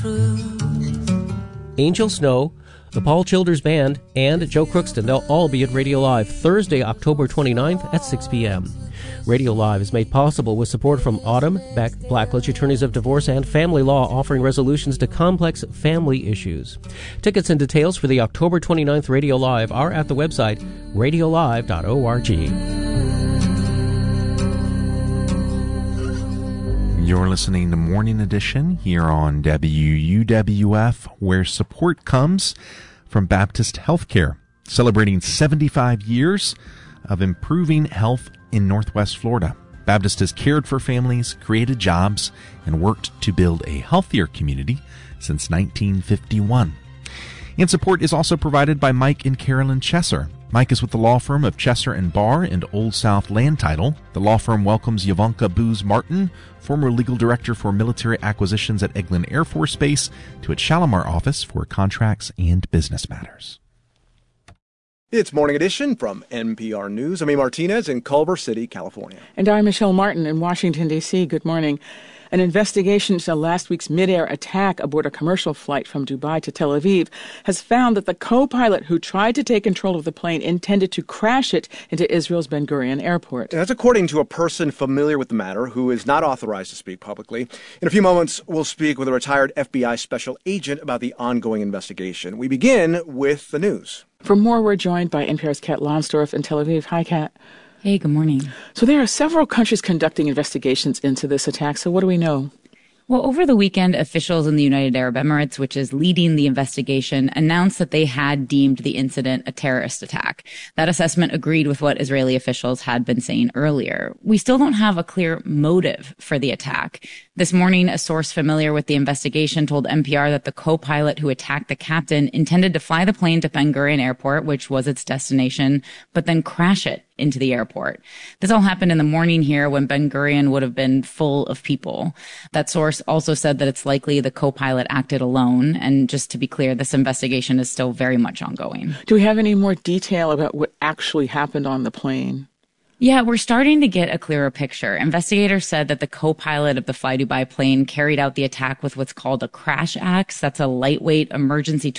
Angel Snow, the Paul Childers Band, and Joe Crookston. They'll all be at Radio Live Thursday, October 29th at 6 p.m. Radio Live is made possible with support from Autumn Beck, Blackledge Attorneys of Divorce and Family Law, offering resolutions to complex family issues. Tickets and details for the October 29th Radio Live are at the website radiolive.org. You're listening to Morning Edition here on WUWF, where support comes from Baptist Healthcare, celebrating 75 years of improving health in Northwest Florida. Baptist has cared for families, created jobs, and worked to build a healthier community since 1951. And support is also provided by Mike and Carolyn Chesser. Mike is with the law firm of Chesser & Barr and Old South Land Title. The law firm welcomes Yvonka Booz Martin, former legal director for military acquisitions at Eglin Air Force Base, to its Shalimar office for contracts and business matters. It's Morning Edition from NPR News. I'm A. Martinez in Culver City, California. And I'm Michelle Martin in Washington, D.C. Good morning. An investigation into last week's mid-air attack aboard a commercial flight from Dubai to Tel Aviv has found that the co-pilot who tried to take control of the plane intended to crash it into Israel's Ben Gurion Airport. That's according to a person familiar with the matter who is not authorized to speak publicly. In a few moments, we'll speak with a retired FBI special agent about the ongoing investigation. We begin with the news. For more, we're joined by NPR's Kat Lonsdorf in Tel Aviv. Hi, Kat. Hey, good morning. So there are several countries conducting investigations into this attack. So what do we know? Well, over the weekend, officials in the United Arab Emirates, which is leading the investigation, announced that they had deemed the incident a terrorist attack. That assessment agreed with what Israeli officials had been saying earlier. We still don't have a clear motive for the attack. This morning, a source familiar with the investigation told NPR that the co-pilot who attacked the captain intended to fly the plane to Ben Gurion Airport, which was its destination, but then crash it into the airport. This all happened in the morning here when Ben Gurion would have been full of people. That source also said that it's likely the co-pilot acted alone. And just to be clear, this investigation is still very much ongoing. Do we have any more detail about what actually happened on the plane? Yeah, we're starting to get a clearer picture. Investigators said that the co-pilot of the Fly Dubai plane carried out the attack with what's called a crash axe. That's a lightweight emergency